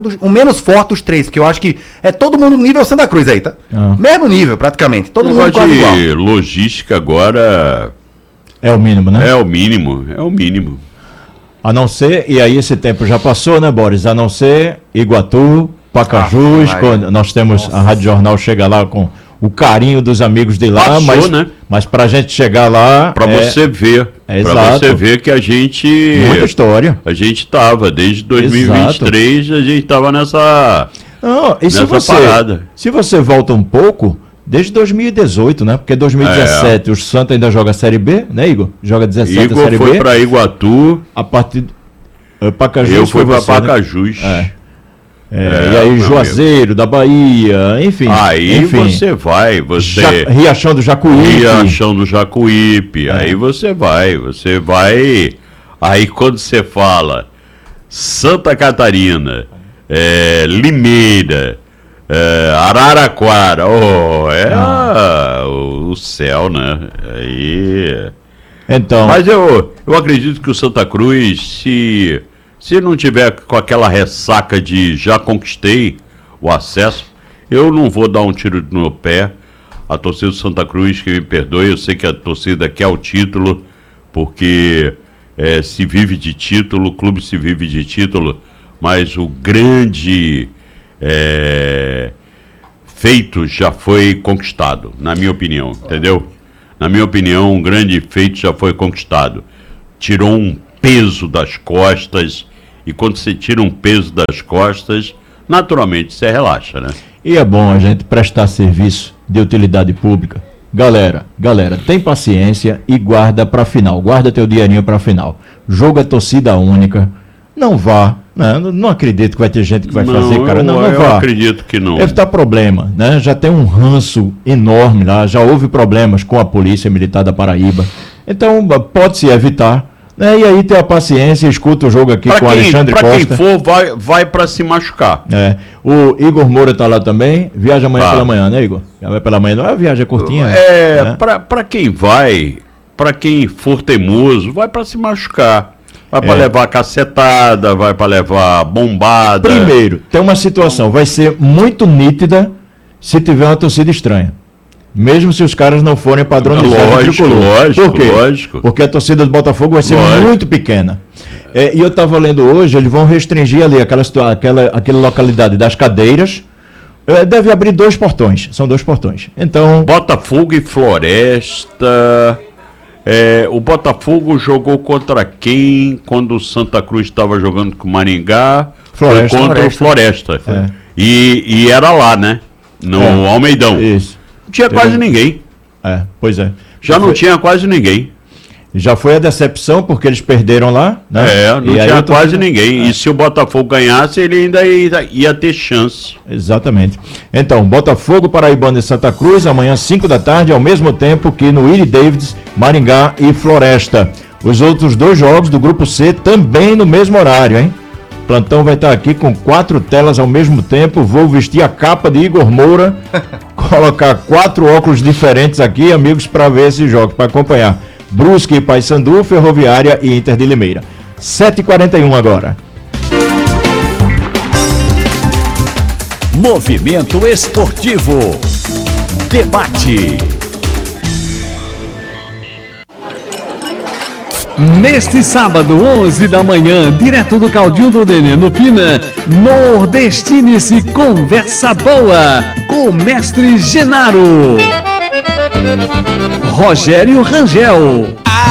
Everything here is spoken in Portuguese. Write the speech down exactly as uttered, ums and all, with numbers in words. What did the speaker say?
o menos forte dos três, porque eu acho que é todo mundo nível Santa Cruz aí, tá? Ah. Mesmo nível, praticamente. Todo mundo quase igual. Logística agora... É o mínimo, né? É o mínimo, é o mínimo. A não ser, e aí esse tempo já passou, né, Boris? A não ser Iguatu, Pacajus, ah, quando nós temos, nossa, a Rádio Jornal chega lá com o carinho dos amigos de lá, passou, mas, né? Mas pra gente chegar lá... Pra é, você ver, é, pra exato. você ver que a gente... Muita história. A gente tava, desde dois mil e vinte e três, exato, a gente tava nessa, não, e nessa se você, parada. Se você volta um pouco, desde dois mil e dezoito, né? Porque dois mil e dezessete é. o Santa ainda joga a Série B, né, Igor? Joga dezessete Igor a Série B. Igor foi pra Iguatu. A partir... Uh, Pacajus eu fui pra você, Pacajus. Né? É. É, é, e aí Juazeiro, amigo, da Bahia, enfim. Aí enfim, você vai, você... Ja, Riachão do Jacuípe. Riachão do Jacuípe, é. Aí você vai, você vai... Aí quando você fala Santa Catarina, é, Limeira, é, Araraquara, oh, é ah. o, o céu, né? Aí... Então... Mas eu, eu acredito que o Santa Cruz, se... Se não tiver com aquela ressaca de já conquistei o acesso, eu não vou dar um tiro no meu pé. A torcida do Santa Cruz, que me perdoe, eu sei que a torcida quer o título, porque é, se vive de título, o clube se vive de título, mas o grande é, feito já foi conquistado, na minha opinião, entendeu? Na minha opinião, um grande feito já foi conquistado. Tirou um peso das costas, e quando você tira um peso das costas, naturalmente você relaxa, né? E é bom a gente prestar serviço de utilidade pública. Galera, galera, tem paciência e guarda para final, guarda teu dinheirinho para final. Jogo é torcida única, não vá, né? Não acredito que vai ter gente que vai não, fazer, cara, não, não eu vá. Eu acredito que não. Deve estar problema, né? Já tem um ranço enorme lá, já houve problemas com a Polícia Militar da Paraíba, então pode-se evitar. É, e aí ter a paciência, escuta o jogo aqui pra com o Alexandre pra Costa. Para quem for, vai, vai para se machucar. É. O Igor Moura está lá também, viaja amanhã tá. pela manhã, né, Igor? Vai pela manhã, não é a viagem curtinha? É, né? para quem vai, para quem for teimoso, vai para se machucar. Vai para é. levar cacetada, vai para levar bombada. Primeiro, tem uma situação, vai ser muito nítida se tiver uma torcida estranha. Mesmo se os caras não forem padronizados de tricolor. Lógico, Por quê? lógico. Porque a torcida do Botafogo vai ser lógico. muito pequena. É, e eu estava lendo hoje, eles vão restringir ali aquela, aquela, aquela localidade das cadeiras. É, deve abrir dois portões, são dois portões. Então... Botafogo e Floresta. É, o Botafogo jogou contra quem quando o Santa Cruz estava jogando com o Maringá? Floresta. Foi contra o Floresta. Floresta. É. E, e era lá, né? No é. Almeidão. Isso. Não tinha quase ninguém. É, pois é. Já, Já não foi... tinha quase ninguém. Já foi a decepção, porque eles perderam lá, né? É, não e tinha quase tô... ninguém. É. E se o Botafogo ganhasse, ele ainda ia, ia ter chance. Exatamente. Então, Botafogo, Paraibano e Santa Cruz, amanhã cinco da tarde, ao mesmo tempo que no Willie Davids, Maringá e Floresta. Os outros dois jogos do Grupo C também no mesmo horário, hein? O plantão vai estar aqui com quatro telas ao mesmo tempo. Vou vestir a capa de Igor Moura, colocar quatro óculos diferentes aqui, amigos, para ver esse jogo, para acompanhar. Brusque e Paysandu, Ferroviária e Inter de Limeira. sete e quarenta e um agora. Movimento Esportivo. Debate. Neste sábado, onze da manhã, direto do Caldinho do Nenê no Pina, Nordestine-se Conversa Boa com o mestre Genaro. Rogério Rangel.